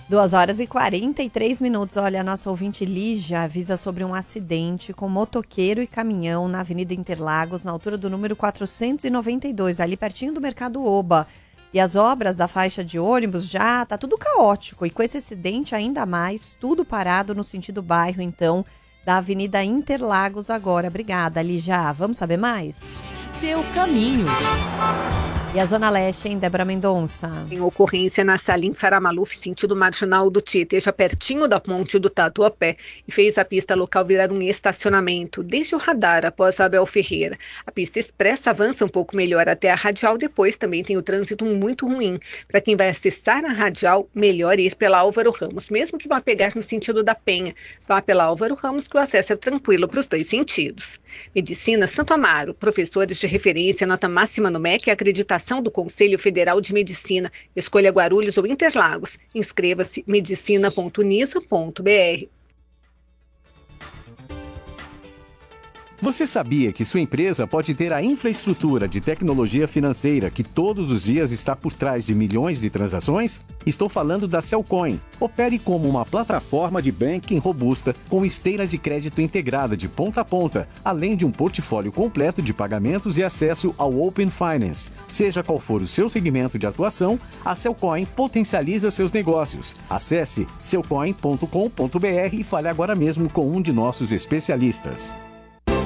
2h43. Olha, a nossa ouvinte Lígia avisa sobre um acidente com motoqueiro e caminhão na Avenida Interlagos, na altura do número 492, ali pertinho do Mercado Oba. E as obras da faixa de ônibus já tá tudo caótico. E com esse acidente ainda mais, tudo parado no sentido bairro, então, da Avenida Interlagos agora. Obrigada, Lígia. Vamos saber mais? Seu caminho. E a Zona Leste, hein, Débora Mendonça? Tem ocorrência na Salim Faramaluf, sentido marginal do Tietê, já pertinho da ponte do Tatuapé, e fez a pista local virar um estacionamento, desde o radar após a Abel Ferreira. A pista expressa avança um pouco melhor até a Radial, depois também tem o trânsito muito ruim. Para quem vai acessar a Radial, melhor ir pela Álvaro Ramos, mesmo que vá pegar no sentido da Penha. Vá pela Álvaro Ramos que o acesso é tranquilo para os dois sentidos. Medicina Santo Amaro, professores de referência, nota máxima no MEC e acreditação do Conselho Federal de Medicina. Escolha Guarulhos ou Interlagos. Inscreva-se medicina.unisa.br. Você sabia que sua empresa pode ter a infraestrutura de tecnologia financeira que todos os dias está por trás de milhões de transações? Estou falando da Cellcoin. Opere como uma plataforma de banking robusta com esteira de crédito integrada de ponta a ponta, além de um portfólio completo de pagamentos e acesso ao Open Finance. Seja qual for o seu segmento de atuação, a Cellcoin potencializa seus negócios. Acesse cellcoin.com.br e fale agora mesmo com um de nossos especialistas.